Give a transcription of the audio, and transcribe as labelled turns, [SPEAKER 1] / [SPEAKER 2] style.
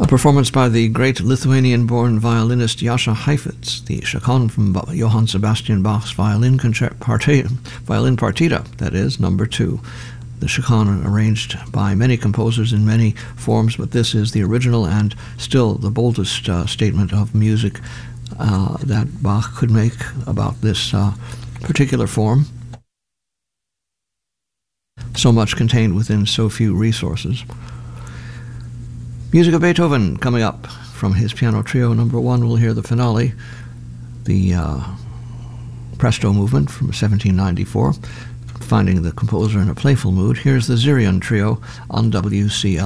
[SPEAKER 1] performance by the great Lithuanian-born violinist Jascha Heifetz, the Chaconne from Johann Sebastian Bach's Violin Partita, that is, number 2. The Chaconne arranged by many composers in many forms, but this is the original and still the boldest statement of music that Bach could make about this particular form. So much contained within so few resources. Music of Beethoven coming up from his piano trio number 1. We'll hear the finale, the Presto movement from 1794. Finding the composer in a playful mood, here's the Zirion Trio on WCL.